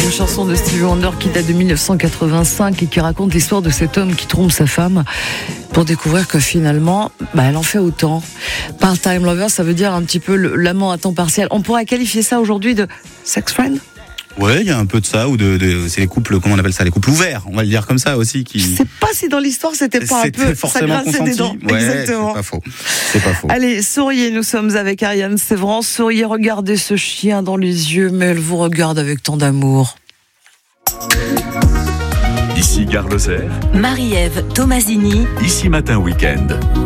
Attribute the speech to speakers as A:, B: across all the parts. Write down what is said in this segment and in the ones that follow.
A: une chanson de Stevie Wonder qui date de 1985 et qui raconte l'histoire de cet homme qui trompe sa femme pour découvrir que finalement, elle en fait autant. Part-time lover, ça veut dire un petit peu l'amant à temps partiel. On pourrait qualifier ça aujourd'hui de sex friend ?
B: Ouais, il y a un peu de ça, ou c'est les couples, comment on appelle ça, les couples ouverts, on va le dire comme ça aussi.
A: Je sais pas si dans l'histoire c'était pas un peu
B: forcément consenti.
A: Des dents.
B: Ouais,
A: exactement.
B: C'est pas faux.
A: Allez, souriez, nous sommes avec Ariane Sévran. Souriez, regardez ce chien dans les yeux, mais elle vous regarde avec tant d'amour.
C: Ici Gare Lozère.
D: Marie-Ève Tomasini.
C: Ici Matin Week-end.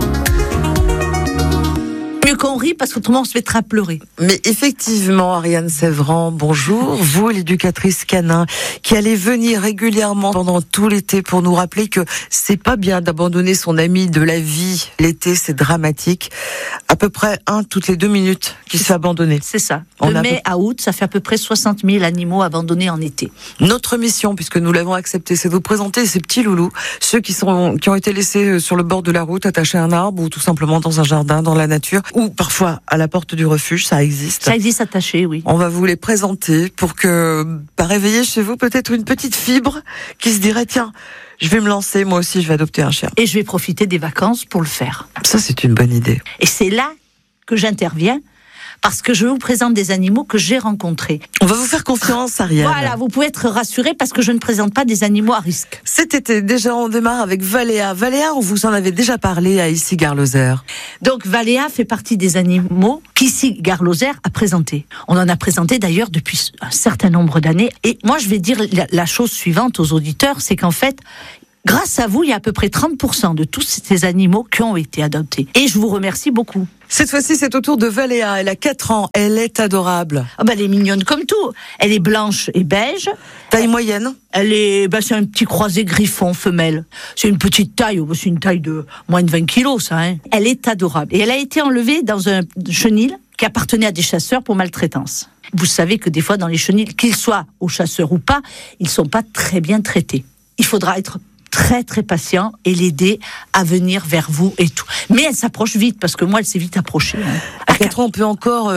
E: Mieux qu'on rit parce qu'autrement on se mettra à pleurer.
A: Mais effectivement, Ariane Sévran, bonjour. Vous, l'éducatrice canin, qui allez venir régulièrement pendant tout l'été pour nous rappeler que c'est pas bien d'abandonner son ami de la vie. L'été, c'est dramatique. À peu près toutes les 2 minutes qui se fait abandonner.
E: C'est ça. De mai à août, ça fait à peu près 60 000 animaux abandonnés en été.
A: Notre mission, puisque nous l'avons accepté, c'est de vous présenter ces petits loulous, ceux qui ont été laissés sur le bord de la route, attachés à un arbre ou tout simplement dans un jardin, dans la nature, ou parfois à la porte du refuge, ça existe.
E: Ça existe attaché, oui.
A: On va vous les présenter pour que, réveiller chez vous peut-être une petite fibre qui se dirait, tiens, je vais me lancer, moi aussi je vais adopter un chien.
E: Et je vais profiter des vacances pour le faire.
A: Ça, c'est une bonne idée.
E: Et c'est là que j'interviens, parce que je vous présente des animaux que j'ai rencontrés.
A: On va vous faire confiance, Ariane.
E: Voilà, vous pouvez être rassurés parce que je ne présente pas des animaux à risque.
A: Cet été, déjà, on démarre avec Valéa. Valéa, on vous en avait déjà parlé à Ici Gare Lozère.
E: Donc, Valéa fait partie des animaux qu'Ici Gare Lozère a présenté. On en a présenté d'ailleurs depuis un certain nombre d'années. Et moi, je vais dire la chose suivante aux auditeurs, c'est qu'en fait, grâce à vous, il y a à peu près 30% de tous ces animaux qui ont été adoptés. Et je vous remercie beaucoup.
A: Cette fois-ci, c'est au tour de Valéa. Elle a 4 ans. Elle est adorable.
E: Elle est mignonne comme tout. Elle est blanche et beige.
A: Taille moyenne.
E: C'est un petit croisé griffon femelle. C'est une petite taille. C'est une taille de moins de 20 kilos, ça. Elle est adorable. Et elle a été enlevée dans un chenil qui appartenait à des chasseurs pour maltraitance. Vous savez que des fois, dans les chenils, qu'ils soient aux chasseurs ou pas, ils sont pas très bien traités. Il faudra être très très patient et l'aider à venir vers vous et tout. Mais elle s'approche vite parce que moi elle s'est vite approchée.
A: À 4 ans, on peut encore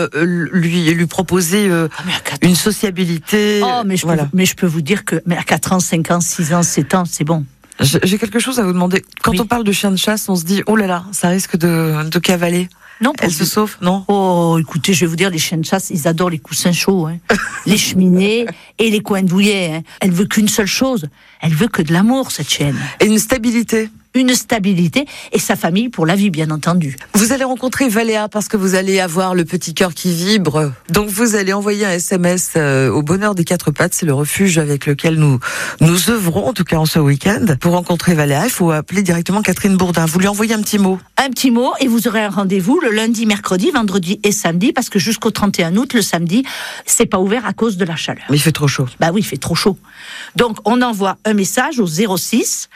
A: lui proposer une sociabilité.
E: Mais je peux vous dire que à 4 ans, 5 ans, 6 ans, 7 ans, c'est bon.
A: J'ai quelque chose à vous demander. Quand on parle de chien de chasse, on se dit oh là là, ça risque de cavaler.
E: Non,
A: elle se sauve, non?
E: Oh, écoutez, je vais vous dire, les chiens de chasse, ils adorent les coussins chauds, les cheminées et les coins douillets. Elle veut qu'une seule chose, elle veut que de l'amour, cette chienne.
A: Et une stabilité.
E: Une stabilité et sa famille pour la vie, bien entendu.
A: Vous allez rencontrer Valéa parce que vous allez avoir le petit cœur qui vibre. Donc vous allez envoyer un SMS au Bonheur des 4 pattes. C'est le refuge avec lequel nous œuvrons, en tout cas en ce week-end. Pour rencontrer Valéa, il faut appeler directement Catherine Bourdin. Vous lui envoyez un petit mot.
E: Un petit mot et vous aurez un rendez-vous le lundi, mercredi, vendredi et samedi parce que jusqu'au 31 août, le samedi, c'est pas ouvert à cause de la chaleur.
A: Mais il fait trop chaud.
E: Oui, il fait trop chaud. Donc on envoie un message au 06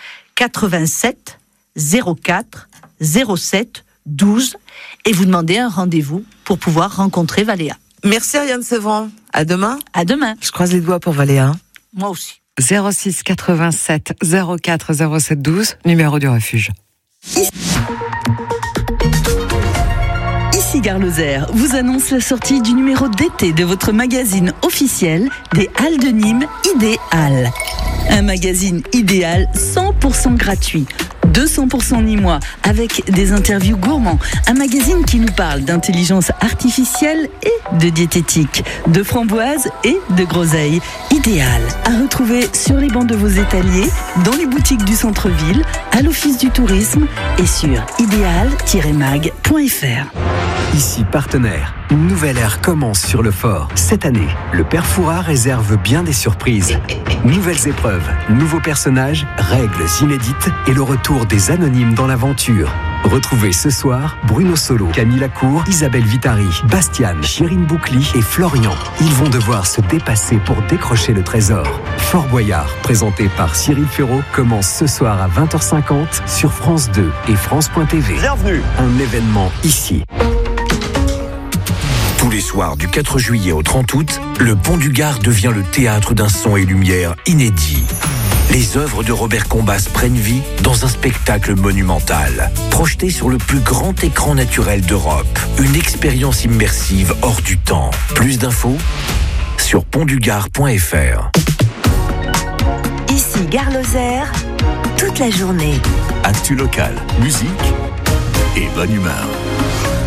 E: 87 04 07 12 et vous demandez un rendez-vous pour pouvoir rencontrer Valéa.
A: Merci Ariane Sévran. À demain.
E: À demain.
A: Je croise les doigts pour Valéa.
E: Moi aussi.
A: 06 87 04 07 12, numéro du refuge.
D: Ici Gare Lozère vous annonce la sortie du numéro d'été de votre magazine officiel des Halles de Nîmes Idéal. Un magazine idéal 100% gratuit. 200% nîmois, avec des interviews gourmands. Un magazine qui nous parle d'intelligence artificielle et de diététique, de framboises et de groseilles. Idéal, à retrouver sur les bancs de vos étaliers, dans les boutiques du centre-ville, à l'office du tourisme et sur idéal-mag.fr.
F: Ici Partenaire, une nouvelle ère commence sur le fort. Cette année, le Père Fouras réserve bien des surprises. Nouvelles épreuves, nouveaux personnages, règles inédites et le retour des anonymes dans l'aventure. Retrouvez ce soir Bruno Solo, Camille Lacour, Isabelle Vitari, Bastiane, Chirine Boucli et Florian. Ils vont devoir se dépasser pour décrocher le trésor. Fort Boyard, présenté par Cyril Ferraud, commence ce soir à 20h50 sur France 2 et France.tv.
C: Bienvenue.
F: Un événement ici.
G: Tous les soirs du 4 juillet au 30 août, le Pont du Gard devient le théâtre d'un son et lumière inédit. Les œuvres de Robert Combas prennent vie dans un spectacle monumental, projeté sur le plus grand écran naturel d'Europe. Une expérience immersive hors du temps. Plus d'infos sur pontdugard.fr.
H: Gare Lozère, toute la journée.
C: Actu local, musique et bonne humeur.